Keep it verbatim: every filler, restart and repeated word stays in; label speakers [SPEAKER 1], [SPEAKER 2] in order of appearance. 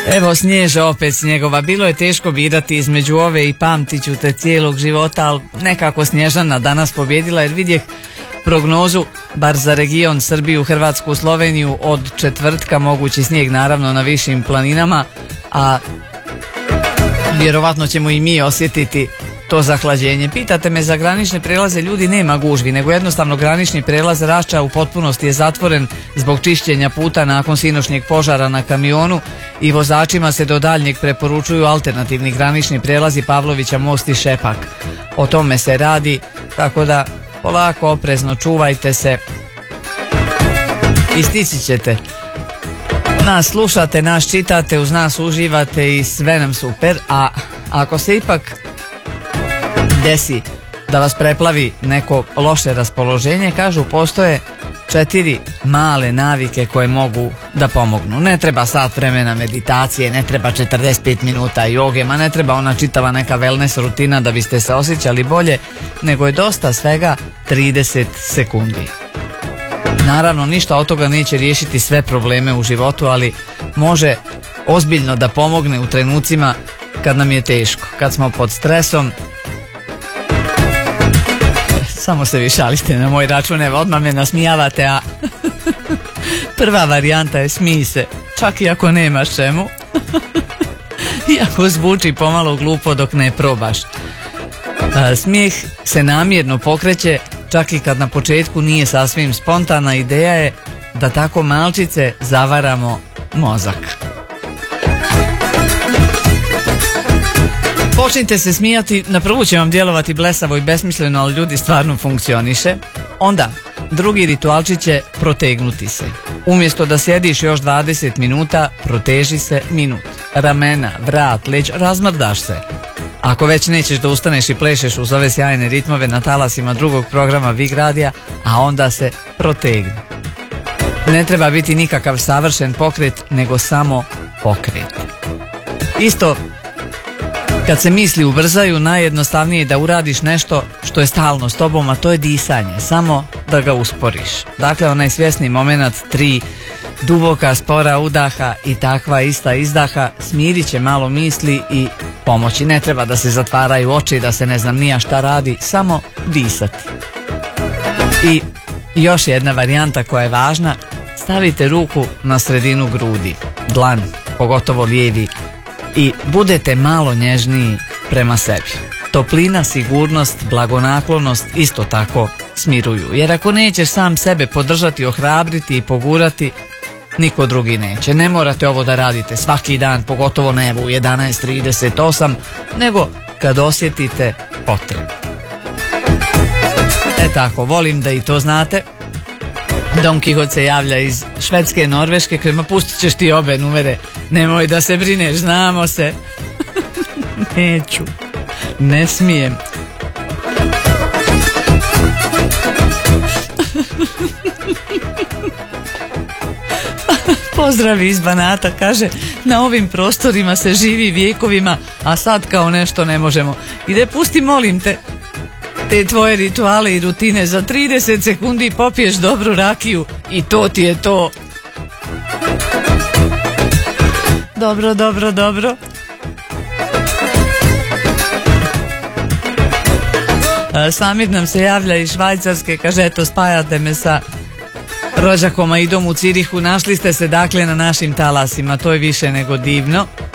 [SPEAKER 1] Evo Snježe opet Snjegova. Bilo je teško birati između ove i pamtit ću te cijelog života, ali nekako Snježana danas pobjedila jer vidjeh prognozu, bar za region Srbiju, Hrvatsku, Sloveniju, od četvrtka mogući snijeg naravno na višim planinama, a vjerovatno ćemo i mi osjetiti to zahlađenje. Pitate me za granične prelaze, ljudi, nema gužvi, nego jednostavno granični prelaz Rašča u potpunosti je zatvoren zbog čišćenja puta nakon sinoćnjeg požara na kamionu i vozačima se do daljnjeg preporučuju alternativni granični prelazi Pavlovića most i Šepak. O tome se radi, tako da polako, oprezno, čuvajte se i stići ćete. Nas slušate, nas čitate, uz nas uživate i sve nam super, a ako se ipak desi da vas preplavi neko loše raspoloženje, kažu postoje četiri male navike koje mogu da pomognu. Ne treba sat vremena meditacije, ne treba četrdeset pet minuta joge, ma ne treba ona čitava neka wellness rutina da biste se osjećali bolje, nego je dosta svega trideset sekundi. Naravno, ništa od toga neće riješiti sve probleme u životu, ali može ozbiljno da pomogne u trenucima kad nam je teško, kad smo pod stresom. Samo se vi šalite na moj račun, evo odmah me nasmijavate, a prva varijanta je smij se, čak i ako nemaš čemu. Iako zvuči pomalo glupo dok ne probaš. A, smijeh se namjerno pokreće, čak i kad na početku nije sasvim spontana. Ideja je da tako malčice zavaramo mozak. Počnite se smijati, na prvu će vam djelovati blesavo i besmisleno, ali ljudi, stvarno funkcioniše. Onda, drugi ritualčić je protegnuti se. Umjesto da sjediš još dvadeset minuta, proteži se minut. Ramena, vrat, leđ, razmrdaš se. Ako već nećeš da ustaneš i plešeš uz ove sjajne ritmove na talasima drugog programa Vig radija, a onda se protegni. Ne treba biti nikakav savršen pokret, nego samo pokret. Isto, kad se misli ubrzaju, najjednostavnije je da uradiš nešto što je stalno s tobom, a to je disanje, samo da ga usporiš. Dakle, onaj svjesni moment, tri duboka, spora udaha i takva ista izdaha smirit će malo misli i pomoći. Ne treba da se zatvaraju oči, da se ne znam nija šta radi, samo disati. I još jedna varijanta koja je važna, stavite ruku na sredinu grudi, dlan, pogotovo lijevi, i budete malo nježniji prema sebi. Toplina, sigurnost, blagonaklonost isto tako smiruju. Jer ako nećeš sam sebe podržati, ohrabriti i pogurati, niko drugi neće. Ne morate ovo da radite svaki dan, pogotovo ne u jedanaest trideset osam, nego kad osjetite potrebu. E tako, volim da i to znate. Don Kihot se javlja iz Švedske, Norveške, krema, pustit ćeš ti obe numere, nemoj da se brineš, znamo se. Neću, ne smijem. Pozdrav iz Banata, kaže, na ovim prostorima se živi vijekovima, a sad kao nešto ne možemo. Ide, pusti, molim te, te tvoje rituale i rutine, za trideset sekundi popiješ dobru rakiju i to ti je to. Dobro, dobro, dobro. Samir nam se javlja iz Švajcarske, kaže, eto, spajate me sa rođakom, a idom u Cirihu, našli ste se dakle na našim talasima, to je više nego divno.